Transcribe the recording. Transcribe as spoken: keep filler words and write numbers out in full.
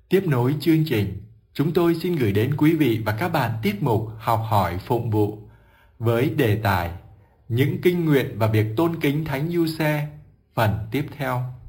Tiếp nối chương trình, chúng tôi xin gửi đến quý vị và các bạn tiết mục Học hỏi phụng vụ với đề tài Những kinh nguyện và việc tôn kính Thánh Giuse, phần tiếp theo.